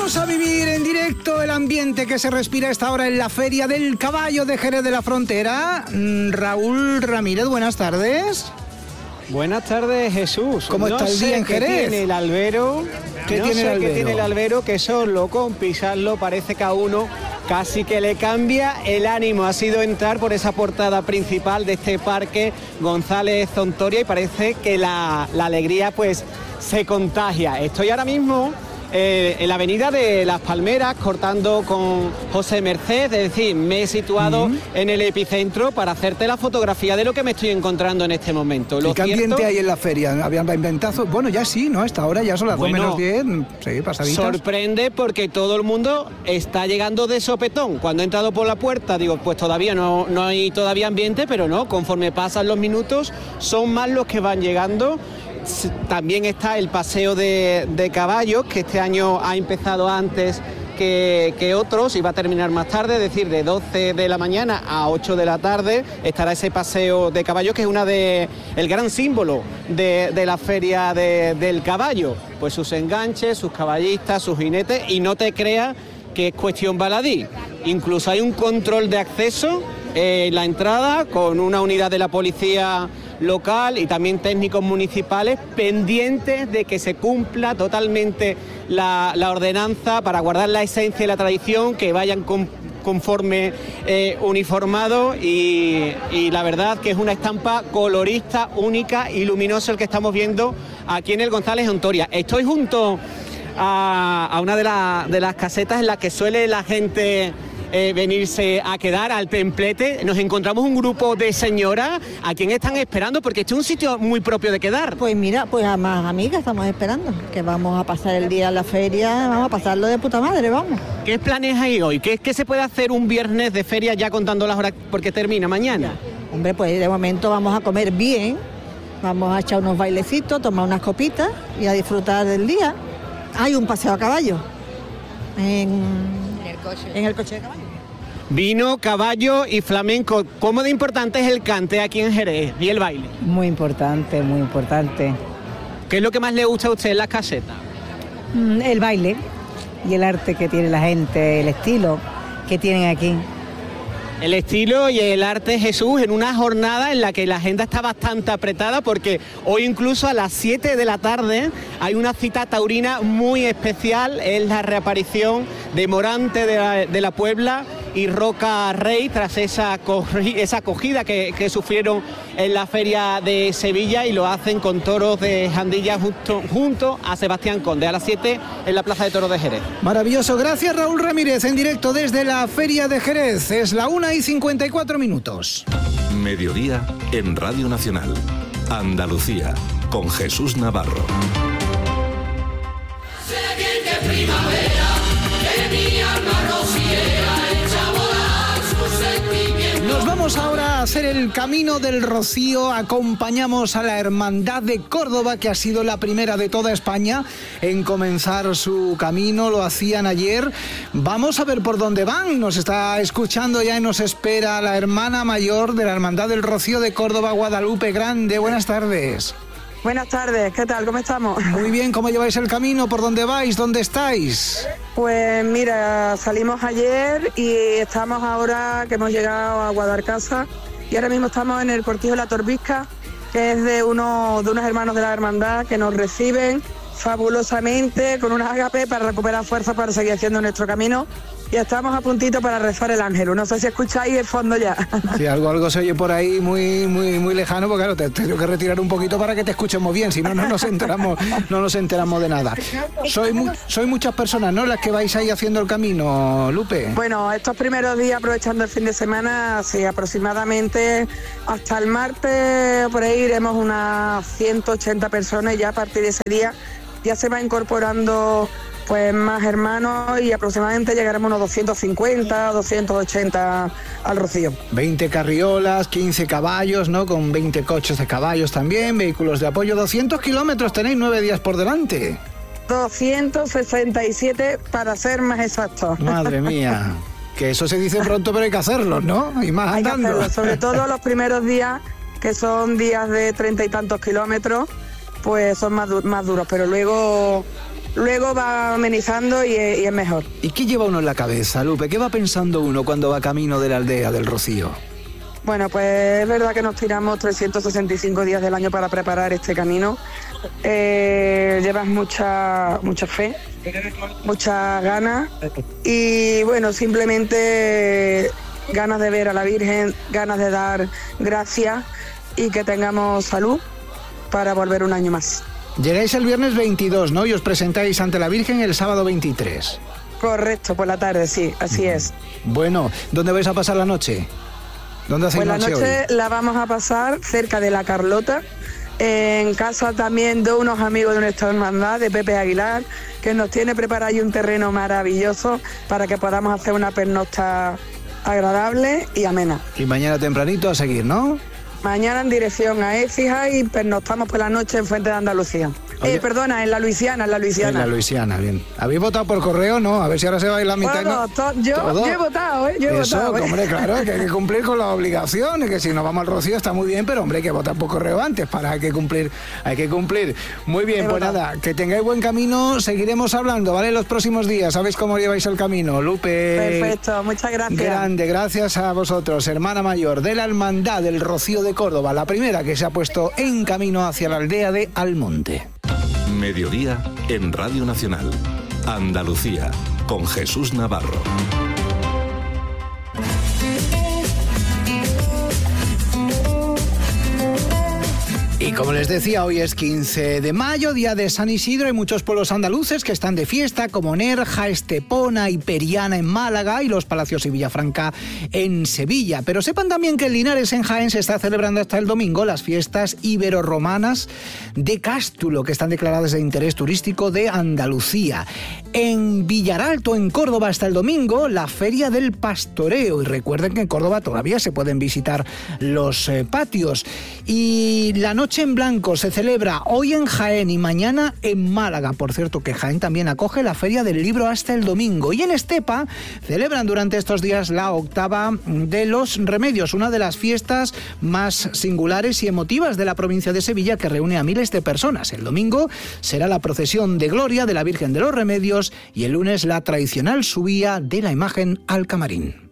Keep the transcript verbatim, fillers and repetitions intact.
Vamos a vivir en directo el ambiente que se respira a esta hora en la Feria del Caballo de Jerez de la Frontera. Raúl Ramírez, buenas tardes. Buenas tardes, Jesús. ¿Cómo está no el día en Jerez? ¿Qué tiene el albero? ¿Qué no tiene sé el albero? qué tiene el albero, que solo con pisarlo parece que a uno casi que le cambia el ánimo. Ha sido entrar por esa portada principal de este parque González Zontoria y parece que la, la alegría pues se contagia. Estoy ahora mismo Eh, en la avenida de Las Palmeras, cortando con José Merced, es decir, me he situado uh-huh. en el epicentro para hacerte la fotografía de lo que me estoy encontrando en este momento. Lo ¿Y qué cierto... ambiente hay en la feria? ¿Habían inventazos? Bueno, ya sí, ¿no? Hasta ahora ya son las bueno, dos menos diez, sí, pasaditas. Sorprende porque todo el mundo está llegando de sopetón. Cuando he entrado por la puerta, digo, pues todavía no, no hay todavía ambiente, pero no, conforme pasan los minutos, son más los que van llegando. También está el paseo de, de caballos, que este año ha empezado antes que, que otros y va a terminar más tarde, es decir, de doce de la mañana a ocho de la tarde estará ese paseo de caballos, que es una de el gran símbolo de, de la feria de, del caballo, pues sus enganches, sus caballistas, sus jinetes, y no te creas que es cuestión baladí. Incluso hay un control de acceso en la entrada con una unidad de la policía local y también técnicos municipales pendientes de que se cumpla totalmente la, la ordenanza para guardar la esencia y la tradición, que vayan con, conforme eh, uniformados y, y la verdad que es una estampa colorista, única y luminosa el que estamos viendo aquí en el González Zontoria. Estoy junto a, a una de, la, de las casetas en las que suele la gente Eh, venirse a quedar, al templete. Nos encontramos un grupo de señoras a quien están esperando, porque este es un sitio muy propio de quedar. Pues mira, pues a más amigas estamos esperando, que vamos a pasar el día en la feria, vamos a pasarlo de puta madre, vamos. ¿Qué planes hay hoy? ¿Qué, qué se puede hacer un viernes de feria ya contando las horas porque termina mañana? Ya. Hombre, pues de momento vamos a comer bien, vamos a echar unos bailecitos, tomar unas copitas y a disfrutar del día. Hay un paseo a caballo en... En el coche de caballo. Vino, caballo y flamenco. ¿Cómo de importante es el cante aquí en Jerez y el baile? Muy importante, muy importante. ¿Qué es lo que más le gusta a usted en las casetas? Mm, el baile y el arte que tiene la gente, el estilo que tienen aquí. El estilo y el arte, Jesús, en una jornada en la que la agenda está bastante apretada, porque hoy incluso a las siete de la tarde hay una cita taurina muy especial. Es la reaparición de Morante de la, de la Puebla y Roca Rey tras esa, esa acogida que, que sufrieron en la feria de Sevilla, y lo hacen con toros de Jandilla justo, junto a Sebastián Conde a las siete en la Plaza de Toros de Jerez. Maravilloso, gracias Raúl Ramírez, en directo desde la feria de Jerez. Es la una y cincuenta y cuatro minutos. Mediodía en Radio Nacional. Andalucía, con Jesús Navarro. Nos vamos ahora a hacer el Camino del Rocío. Acompañamos a la Hermandad de Córdoba, que ha sido la primera de toda España en comenzar su camino. Lo hacían ayer. Vamos a ver por dónde van. Nos está escuchando ya y nos espera la hermana mayor de la Hermandad del Rocío de Córdoba, Guadalupe Grande. Buenas tardes. Buenas tardes, ¿qué tal? ¿Cómo estamos? Muy bien, ¿cómo lleváis el camino? ¿Por dónde vais? ¿Dónde estáis? Pues mira, salimos ayer y estamos ahora que hemos llegado a Guadalcasa, y ahora mismo estamos en el Cortijo de la Torbisca, que es de, uno, de unos hermanos de la hermandad que nos reciben fabulosamente con un ágape para recuperar fuerza para seguir haciendo nuestro camino. Y estamos a puntito para rezar el ángel. No sé si escucháis el fondo ya. Sí, algo, algo se oye por ahí muy, muy, muy lejano, porque claro, te, te tengo que retirar un poquito para que te escuchemos bien, si no, no nos enteramos, no nos enteramos de nada. Soy, mu- soy muchas personas, ¿no?, las que vais ahí haciendo el camino, Lupe. Bueno, estos primeros días, aprovechando el fin de semana, sí, aproximadamente hasta el martes, por ahí iremos unas ciento ochenta personas, y ya a partir de ese día ya se va incorporando pues más hermanos, y aproximadamente llegaremos a unos doscientos cincuenta, doscientos ochenta al Rocío. veinte carriolas, quince caballos, ¿no?, con veinte coches de caballos también, vehículos de apoyo. doscientos kilómetros tenéis, nueve días por delante. doscientos sesenta y siete para ser más exactos. Madre mía, que eso se dice pronto, pero hay que hacerlo, ¿no? Y más hay andando. Que hacerlo, sobre todo los primeros días, que son días de treinta y tantos kilómetros, pues son más, du- más duros, pero luego luego va amenizando y, y es mejor. ¿Y qué lleva uno en la cabeza, Lupe? ¿Qué va pensando uno cuando va camino de la aldea del Rocío? Bueno, pues es verdad que nos tiramos trescientos sesenta y cinco días del año para preparar este camino. Eh, llevas mucha, mucha fe, muchas ganas y bueno, simplemente ganas de ver a la Virgen, ganas de dar gracias y que tengamos salud para volver un año más. Llegáis el viernes veintidós, ¿no? Y os presentáis ante la Virgen el sábado veintitrés. Correcto, por la tarde, sí, así es. Bueno, ¿dónde vais a pasar la noche? ¿Dónde hacéis Pues la noche noche hoy? la vamos a pasar cerca de la Carlota, en casa también de unos amigos de nuestra hermandad, de Pepe Aguilar, que nos tiene preparado ahí un terreno maravilloso para que podamos hacer una pernocta agradable y amena. Y mañana tempranito a seguir, ¿no? Mañana en dirección a Écija y pernoctamos por la noche en Fuente de Andalucía. Oye. Eh, perdona, en la Luisiana, en la Luisiana. En la Luisiana, bien. ¿Habéis votado por correo? No, a ver si ahora se va a ir la mitad. Bueno, ¿no? to- yo, ¿Todo? yo he votado, ¿eh? Yo he Eso, votado. ¿eh? hombre, claro, que hay que cumplir con las obligaciones, que si nos vamos al Rocío está muy bien, pero hombre, hay que votar por correo antes, para hay que cumplir, hay que cumplir. Muy bien, He pues votado. nada, que tengáis buen camino, seguiremos hablando, ¿vale? Los próximos días, ¿sabéis cómo lleváis el camino? Lupe. Perfecto, muchas gracias. Grande, gracias a vosotros, hermana mayor de la Hermandad del Rocío de Córdoba, la primera que se ha puesto en camino hacia la aldea de Almonte. Mediodía en Radio Nacional. Andalucía, con Jesús Navarro. Y como les decía, hoy es quince de mayo, día de San Isidro. Hay muchos pueblos andaluces que están de fiesta, como Nerja, Estepona y Periana en Málaga y los Palacios y Villafranca en Sevilla. Pero sepan también que en Linares, en Jaén, se está celebrando hasta el domingo las fiestas ibero-romanas de Cástulo, que están declaradas de interés turístico de Andalucía. En Villaralto, en Córdoba, hasta el domingo, la Feria del Pastoreo. Y recuerden que en Córdoba todavía se pueden visitar los eh, patios. Y la noche en blanco se celebra hoy en Jaén y mañana en Málaga. Por cierto, que Jaén también acoge la Feria del Libro hasta el domingo. Y en Estepa celebran durante estos días la octava de los Remedios, una de las fiestas más singulares y emotivas de la provincia de Sevilla, que reúne a miles de personas. El domingo será la procesión de gloria de la Virgen de los Remedios y el lunes la tradicional subida de la imagen al camarín.